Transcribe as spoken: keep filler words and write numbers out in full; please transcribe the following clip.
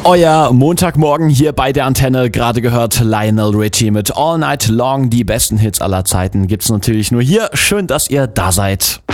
Euer Montagmorgen hier bei der Antenne, gerade gehört Lionel Richie mit All Night Long. Die besten Hits aller Zeiten gibt's natürlich nur hier. Schön, dass ihr da seid.